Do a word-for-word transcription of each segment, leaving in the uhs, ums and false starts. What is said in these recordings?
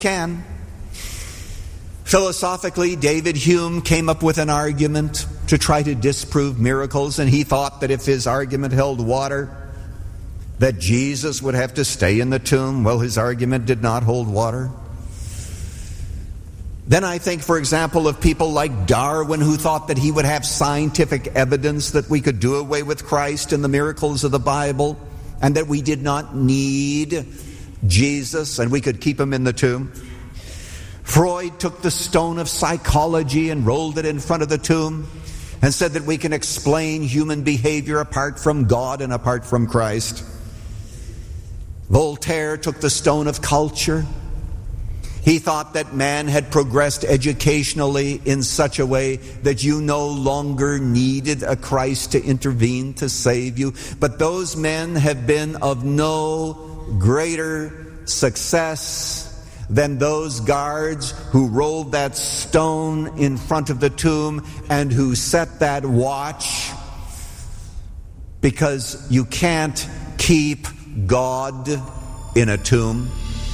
can. Philosophically, David Hume came up with an argument to try to disprove miracles, and he thought that if his argument held water, that Jesus would have to stay in the tomb. Well, his argument did not hold water. Then I think, for example, of people like Darwin, who thought that he would have scientific evidence that we could do away with Christ and the miracles of the Bible, and that we did not need Jesus and we could keep him in the tomb. Freud took the stone of psychology and rolled it in front of the tomb and said that we can explain human behavior apart from God and apart from Christ. Voltaire took the stone of culture. He thought that man had progressed educationally in such a way that you no longer needed a Christ to intervene to save you. But those men have been of no greater success than those guards who rolled that stone in front of the tomb and who set that watch, because you can't keep God in a tomb.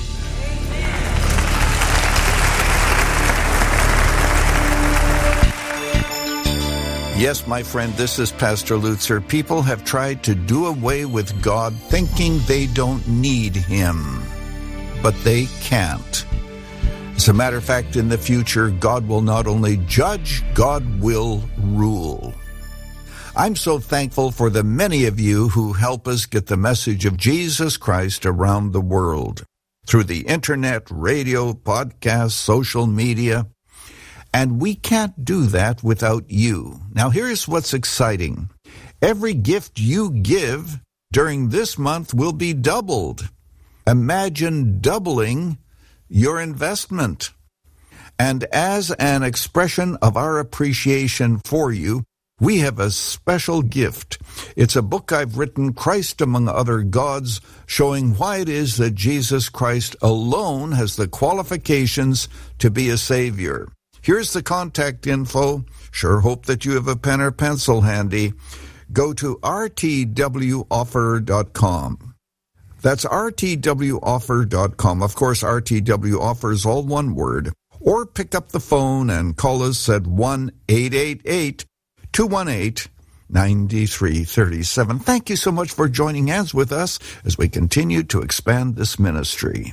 Yes, my friend, this is Pastor Lutzer. People have tried to do away with God thinking they don't need him, but they can't. As a matter of fact, in the future, God will not only judge, God will rule. I'm so thankful for the many of you who help us get the message of Jesus Christ around the world through the internet, radio, podcasts, social media. And we can't do that without you. Now, here's what's exciting. Every gift you give during this month will be doubled. Imagine doubling your investment. And as an expression of our appreciation for you, we have a special gift. It's a book I've written, Christ Among Other Gods, showing why it is that Jesus Christ alone has the qualifications to be a Savior. Here's the contact info. Sure hope that you have a pen or pencil handy. Go to r t w offer dot com. That's r t w offer dot com. Of course, R T W Offer is all one word. Or pick up the phone and call us at one eight eight eight, two one eight, nine three three seven. Thank you so much for joining hands with us as we continue to expand this ministry.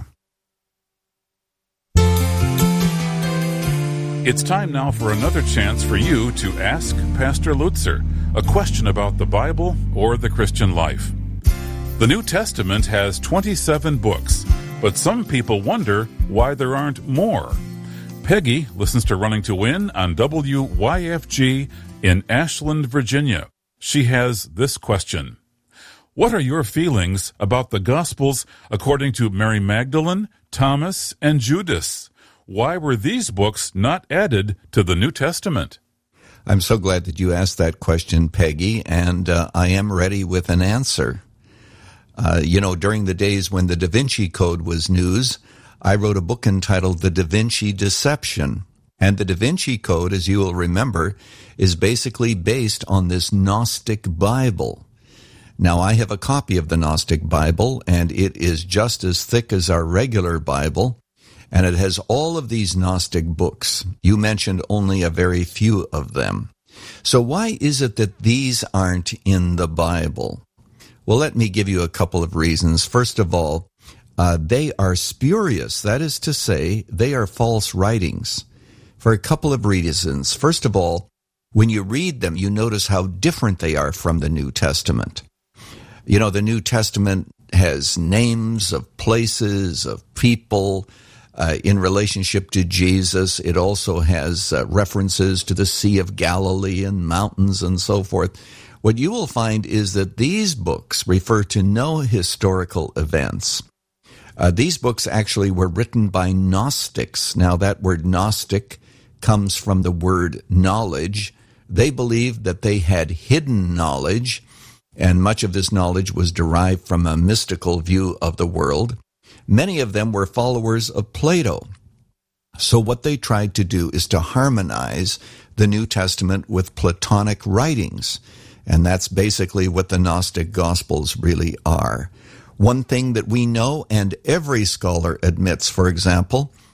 It's time now for another chance for you to ask Pastor Lutzer a question about the Bible or the Christian life. The New Testament has twenty-seven books, but some people wonder why there aren't more. Peggy listens to Running to Win on W Y F G in Ashland, Virginia. She has this question. What are your feelings about the Gospels according to Mary Magdalene, Thomas, and Judas? Why were these books not added to the New Testament? I'm so glad that you asked that question, Peggy, and uh, I am ready with an answer. Uh, you know, during the days when the Da Vinci Code was news, I wrote a book entitled The Da Vinci Deception. And the Da Vinci Code, as you will remember, is basically based on this Gnostic Bible. Now, I have a copy of the Gnostic Bible, and it is just as thick as our regular Bible. And it has all of these Gnostic books. You mentioned only a very few of them. So why is it that these aren't in the Bible? Well, let me give you a couple of reasons. First of all, uh, they are spurious. That is to say, they are false writings for a couple of reasons. First of all, when you read them, you notice how different they are from the New Testament. You know, the New Testament has names of places, of people, Uh, in relationship to Jesus. It also has uh, references to the Sea of Galilee and mountains and so forth. What you will find is that these books refer to no historical events. Uh, these books actually were written by Gnostics. Now, that word Gnostic comes from the word knowledge. They believed that they had hidden knowledge, and much of this knowledge was derived from a mystical view of the world. Many of them were followers of Plato. So what they tried to do is to harmonize the New Testament with Platonic writings. And that's basically what the Gnostic Gospels really are. One thing that we know and every scholar admits, for example,